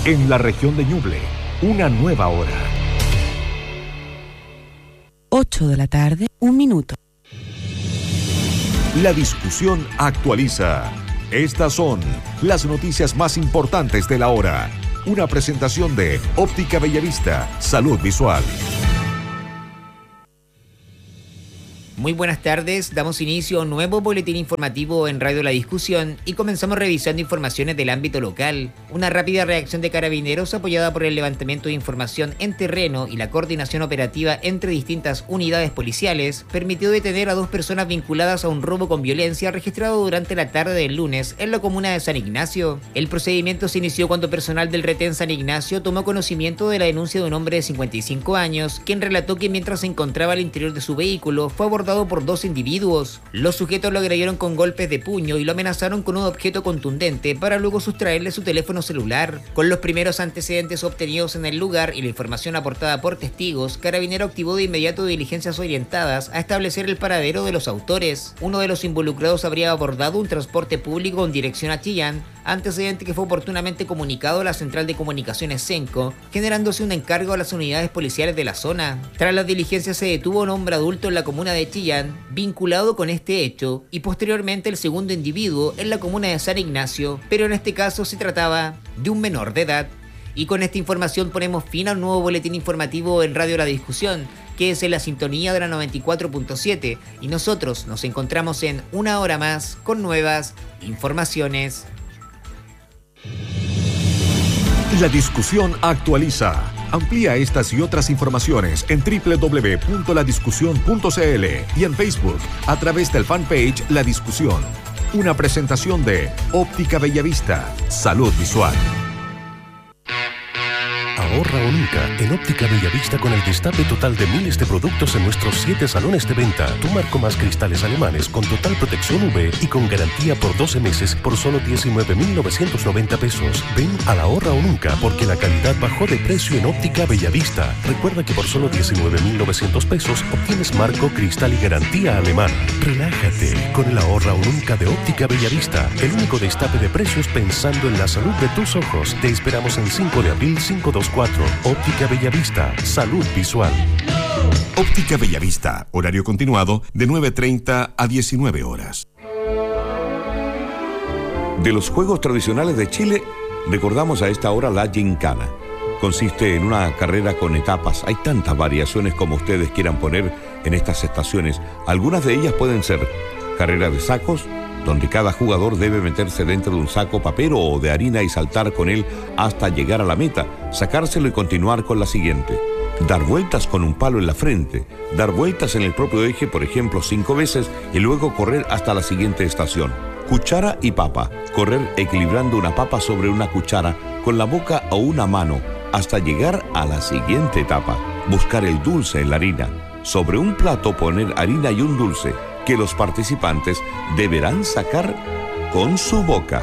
En la región de Ñuble, una nueva hora. 8 de la tarde, 1 minuto. La discusión actualiza. Estas son las noticias más importantes de la hora. Una presentación de Óptica Bellavista, Salud Visual. Muy buenas tardes, damos inicio a un nuevo boletín informativo en Radio La Discusión y comenzamos revisando informaciones del ámbito local. Una rápida reacción de Carabineros apoyada por el levantamiento de información en terreno y la coordinación operativa entre distintas unidades policiales permitió detener a 2 personas vinculadas a un robo con violencia registrado durante la tarde del lunes en la comuna de San Ignacio. El procedimiento se inició cuando personal del retén San Ignacio tomó conocimiento de la denuncia de un hombre de 55 años, quien relató que mientras se encontraba al interior de su vehículo fue abordado por 2 individuos. Los sujetos lo agredieron con golpes de puño y lo amenazaron con un objeto contundente para luego sustraerle su teléfono celular. Con los primeros antecedentes obtenidos en el lugar y la información aportada por testigos, Carabinero activó de inmediato diligencias orientadas a establecer el paradero de los autores. Uno de los involucrados habría abordado un transporte público en dirección a Chillán, antecedente que fue oportunamente comunicado a la Central de Comunicaciones Senco, generándose un encargo a las unidades policiales de la zona. Tras las diligencias se detuvo a un hombre adulto en la comuna de Chillán, vinculado con este hecho, y posteriormente el segundo individuo en la comuna de San Ignacio, pero en este caso se trataba de un menor de edad. Y con esta información ponemos fin a un nuevo boletín informativo en Radio La Discusión, que es en la sintonía de la 94.7, y nosotros nos encontramos en una hora más con nuevas informaciones. La discusión actualiza. Amplía estas y otras informaciones en www.ladiscusión.cl y en Facebook a través del fanpage La Discusión. Una presentación de Óptica Bellavista, Salud Visual. Ahorra o nunca en Óptica Bellavista con el destape total de miles de productos en nuestros 7 salones de venta. Tu marco más cristales alemanes con total protección UV y con garantía por 12 meses por solo 19.990 pesos. Ven a la Ahorra o nunca porque la calidad bajó de precio en Óptica Bellavista. Recuerda que por solo 19.900 pesos obtienes marco, cristal y garantía alemana. Relájate con el Ahorra o nunca de Óptica Bellavista. El único destape de precios pensando en la salud de tus ojos. Te esperamos en 5 de abril 524. Óptica Bellavista, Salud Visual. Óptica Bellavista, horario continuado de 9:30 a 19 horas. De los juegos tradicionales de Chile, recordamos a esta hora la gincana. Consiste en una carrera con etapas. Hay tantas variaciones como ustedes quieran poner en estas estaciones. Algunas de ellas pueden ser carrera de sacos, donde cada jugador debe meterse dentro de un saco papero o de harina y saltar con él hasta llegar a la meta, sacárselo y continuar con la siguiente. Dar vueltas con un palo en la frente, dar vueltas en el propio eje, por ejemplo, 5 veces y luego correr hasta la siguiente estación. Cuchara y papa, correr equilibrando una papa sobre una cuchara con la boca o una mano hasta llegar a la siguiente etapa. Buscar el dulce en la harina. Sobre un plato poner harina y un dulce, que los participantes deberán sacar con su boca.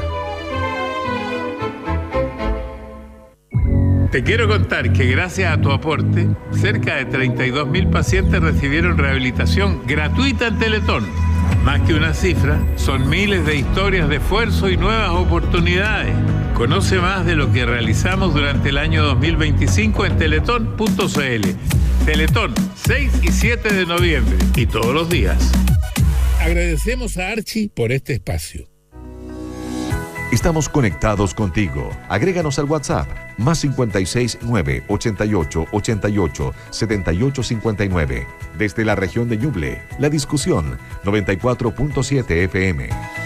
Te quiero contar que gracias a tu aporte, cerca de 32.000 pacientes recibieron rehabilitación gratuita en Teletón. Más que una cifra, son miles de historias de esfuerzo y nuevas oportunidades. Conoce más de lo que realizamos durante el año 2025 en teletón.cl. Teletón, 6 y 7 de noviembre y todos los días. Agradecemos a Archie por este espacio. Estamos conectados contigo. Agréganos al WhatsApp más 56 9 88 88 78 59. Desde la región de Ñuble, La Discusión 94.7 FM.